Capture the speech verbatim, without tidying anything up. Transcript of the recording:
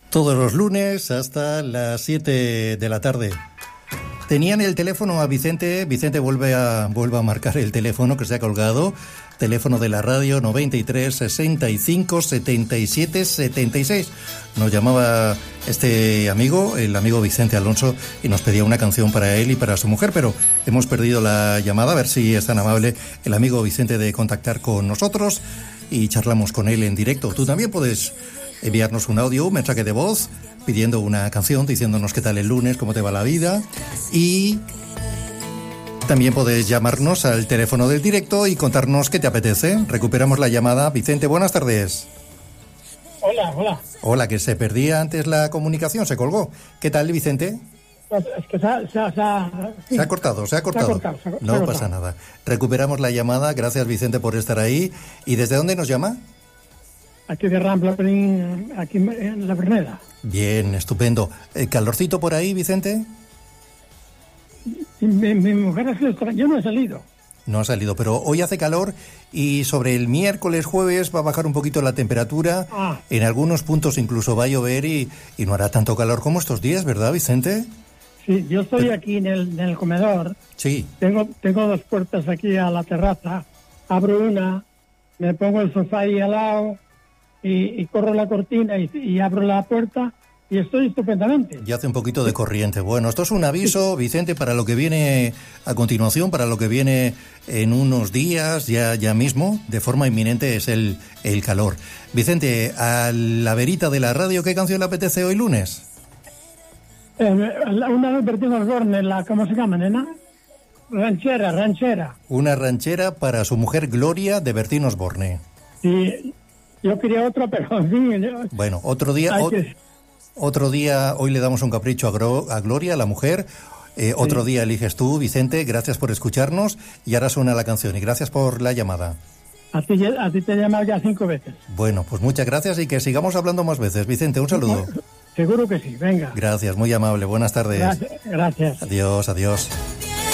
Todos los lunes hasta las siete de la tarde. Tenían el teléfono a Vicente. Vicente vuelve a, vuelve a marcar el teléfono que se ha colgado. Teléfono de la radio noventa y tres, sesenta y cinco, setenta y siete, setenta y seis. Nos llamaba este amigo, el amigo Vicente Alonso, y nos pedía una canción para él y para su mujer, pero hemos perdido la llamada. A ver si es tan amable el amigo Vicente de contactar con nosotros y charlamos con él en directo. Tú también puedes enviarnos un audio, un mensaje de voz, pidiendo una canción, diciéndonos qué tal el lunes, cómo te va la vida. Y también podés llamarnos al teléfono del directo y contarnos qué te apetece. Recuperamos la llamada. Vicente, buenas tardes. Hola, hola. Hola, que se perdía antes la comunicación, se colgó. ¿Qué tal, Vicente? Pues es que se ha, se ha, se ha, sí. se ha cortado, se ha cortado. Se ha cortado, se ha, se no ha pasa cortado. nada. Recuperamos la llamada. Gracias, Vicente, por estar ahí. ¿Y desde dónde nos llama? Aquí de Rambla, aquí en La Verneda. Bien, estupendo. ¿Calorcito por ahí, Vicente? Mi, mi mujer es que yo no he salido. No ha salido, pero hoy hace calor y sobre el miércoles, jueves va a bajar un poquito la temperatura. Ah. En algunos puntos incluso va a llover y, y no hará tanto calor como estos días, ¿verdad, Vicente? Sí, yo estoy pero... aquí en el, en el comedor. Sí. Tengo, tengo dos puertas aquí a la terraza. Abro una, me pongo el sofá ahí al lado y, y corro la cortina y, y abro la puerta. Y estoy estupendamente. Y hace un poquito de corriente. Bueno, esto es un aviso, Vicente, para lo que viene a continuación, para lo que viene en unos días, ya, ya mismo, de forma inminente, es el, el calor. Vicente, a la verita de la radio, ¿qué canción le apetece hoy lunes? Eh, una vez Bertín Osborne, la, ¿cómo se llama, nena? Ranchera, ranchera. Una ranchera para su mujer Gloria, de Bertín Osborne. Sí, yo quería otra, pero en fin... Yo... Bueno, otro día... O... Que... Otro día, hoy le damos un capricho a, Gro, a Gloria, la mujer. Eh, sí. Otro día eliges tú, Vicente. Gracias por escucharnos. Y ahora suena la canción. Y gracias por la llamada. A ti, a ti te he llamado ya cinco veces. Bueno, pues muchas gracias y que sigamos hablando más veces. Vicente, un saludo. Seguro que sí, venga. Gracias, muy amable. Buenas tardes. Gracias. gracias. Adiós, adiós.